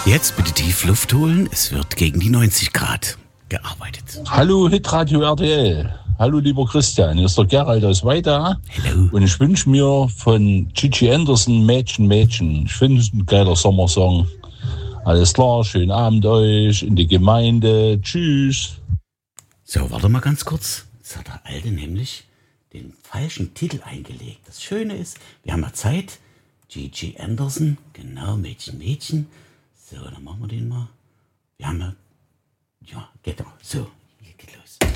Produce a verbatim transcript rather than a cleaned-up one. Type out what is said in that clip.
Jetzt bitte tief Luft holen, es wird gegen die neunzig Grad gearbeitet. Hallo Hitradio R T L. Hallo lieber Christian, hier ist der Gerald aus Weida. Hallo. Und ich wünsche mir von Gigi Anderson Mädchen, Mädchen. Ich finde es ein geiler Sommersong. Alles klar, schönen Abend euch in die Gemeinde. Tschüss. So, warte mal ganz kurz. Jetzt hat der Alte nämlich den falschen Titel eingelegt. Das Schöne ist, wir haben ja Zeit. Gigi Anderson, genau, Mädchen, Mädchen. So, dann machen wir den mal. Wir haben ja, ja, geht doch. So, hier geht los.